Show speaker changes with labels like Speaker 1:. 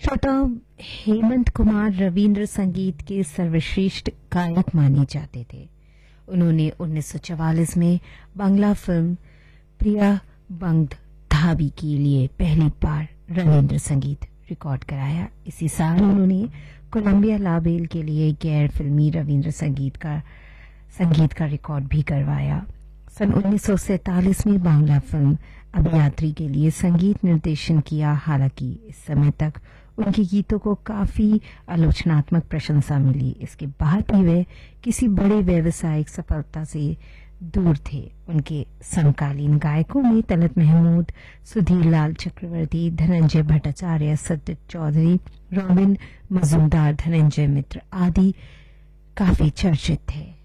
Speaker 1: वस्तुतः हेमंत कुमार रविंद्र संगीत के सर्वश्रेष्ठ गायक माने जाते थे। उन्होंने 1944 में बांग्ला फिल्म प्रिया बंग धाबी के लिए पहली बार रविंद्र संगीत रिकॉर्ड कराया। इसी साल उन्होंने कोलंबिया लाबेल के लिए गैर फिल्मी रविंद्र संगीत का रिकॉर्ड भी करवाया। सन 1947 में बांग्ला फिल्म अभियात्री के लिए संगीत निर्देशन किया। हालांकि इस समय तक उनके गीतों को काफी आलोचनात्मक प्रशंसा मिली। इसके बाद भी वे किसी बड़े व्यावसायिक सफलता से दूर थे। उनके समकालीन गायकों में तलत महमूद, सुधीर लाल चक्रवर्ती, धनंजय भट्टाचार्य, सत्यजित चौधरी, रॉबिन मजूमदार, धनंजय मित्र आदि काफी चर्चित थे।